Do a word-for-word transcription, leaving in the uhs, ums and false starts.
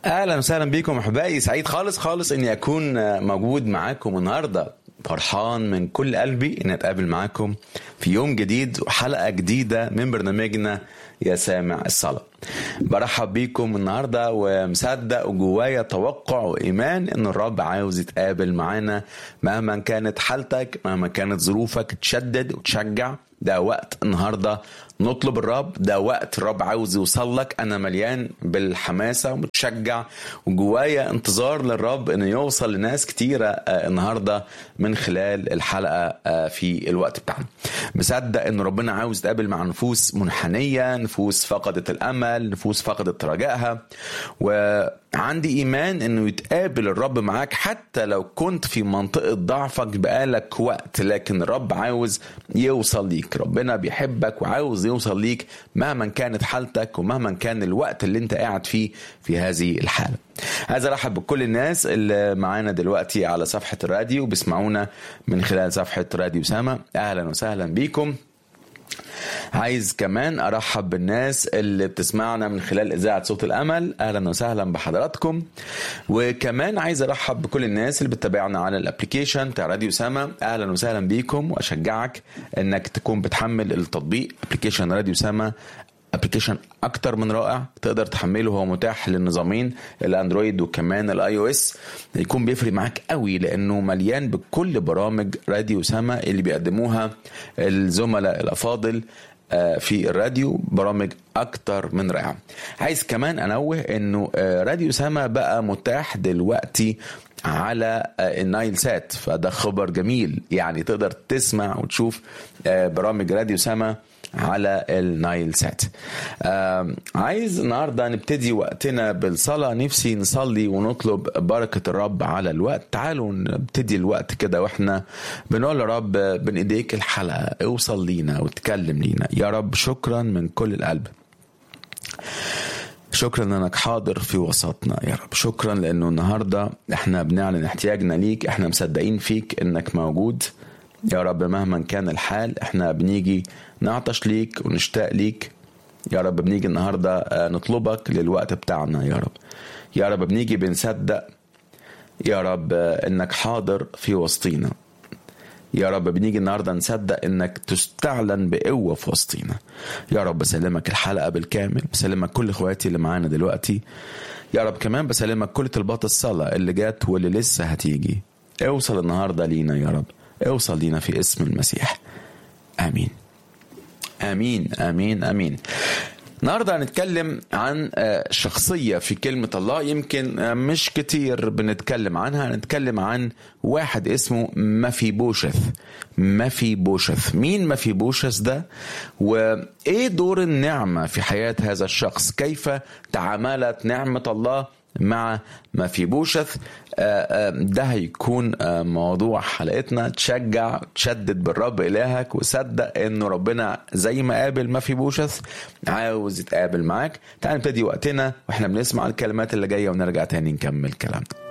اهلا وسهلا بكم احبائي، سعيد خالص خالص اني اكون موجود معاكم النهارده. فرحان من كل قلبي اني اتقابل معاكم في يوم جديد وحلقه جديده من برنامجنا يا سامع الصلاه. برحب بيكم النهارده ومصدق وجوايا توقع وايمان ان الرب عاوز يتقابل معانا مهما كانت حالتك، مهما كانت ظروفك. تشدد وتشجع، ده وقت النهارده نطلب الرب، ده وقت الرب عاوز يوصل لك. انا مليان بالحماسه ومتشجع وجوايا انتظار للرب انه يوصل لناس كتيره النهارده من خلال الحلقه في الوقت بتاعنا. مصدق ان ربنا عاوز يتقابل مع نفوس منحنيه، نفوس فقدت الامل، نفوس فقدت رجائها، وعندي ايمان انه يتقابل الرب معاك حتى لو كنت في منطقه ضعفك بقالك وقت، لكن الرب عاوز يوصل ليك. ربنا بيحبك وعاوز يوصل ليك مهما كانت حالتك ومهما كان الوقت اللي انت قاعد فيه في هذه الحالة. عايز ارحب بكل الناس اللي معانا دلوقتي على صفحة الراديو بيسمعونا من خلال صفحة راديو سما، اهلا وسهلا بيكم. عايز كمان ارحب بالناس اللي بتسمعنا من خلال اذاعه صوت الامل، اهلا وسهلا بحضراتكم. وكمان عايز ارحب بكل الناس اللي بتتابعنا على الابليكيشن بتاع راديو سما، اهلا وسهلا بيكم. واشجعك انك تكون بتحمل التطبيق ابليكيشن راديو سما. ابليكيشن اكتر من رائع، تقدر تحمله، هو متاح للنظامين الاندرويد وكمان الاي او اس. يكون بيفرق معاك قوي لانه مليان بكل برامج راديو سما اللي بيقدموها الزملاء الافاضل في الراديو، برامج اكتر من رائعه. عايز كمان انوه انه راديو سما بقى متاح دلوقتي على النايل سات، فده خبر جميل. يعني تقدر تسمع وتشوف برامج راديو سما على النايل سات. عايز النهاردة نبتدي وقتنا بالصلاة. نفسي نصلي ونطلب بركة الرب على الوقت. تعالوا نبتدي الوقت كده واحنا بنقول يا رب بين ايديك الحلقة، اوصل لينا وتكلم لينا يا رب. شكرا من كل القلب، شكرا انك حاضر في وسطنا يا رب. شكرا لانه النهاردة احنا بنعلن احتياجنا ليك، احنا مصدقين فيك انك موجود يا رب. مهما كان الحال احنا بنيجي نعطش ليك ونشتاق ليك يا رب. بنيجي النهاردة نطلبك للوقت بتاعنا يا رب. يا رب بنيجي بنصدق يا رب انك حاضر في وسطينا يا رب. بنيجي النهاردة نصدق انك تستعلن بقوة في وسطينا يا رب. بسلمك الحلقة بالكامل، بسلمك كل اخواتي اللي معانا دلوقتي يا رب. كمان بسلمك كل طلبات الصلاة اللي جات واللي لسه هتيجي. اوصل النهاردة لينا يا رب، اوصل لينا في اسم المسيح، امين امين امين امين. النهارده هنتكلم عن شخصية في كلمة الله يمكن مش كتير بنتكلم عنها. هنتكلم عن واحد اسمه مفيبوشث. مفيبوشث، مين مفيبوشث ده؟ وايه دور النعمة في حياة هذا الشخص؟ كيف تعاملت نعمة الله مع مفيبوشث؟ ده هيكون موضوع حلقتنا. تشجع تشدد بالرب إلهك وصدق انه ربنا زي ما قابل مفيبوشث عاوز يتقابل معاك. تعال نبتدي وقتنا واحنا بنسمع الكلمات اللي جاية ونرجع تاني نكمل كلامنا.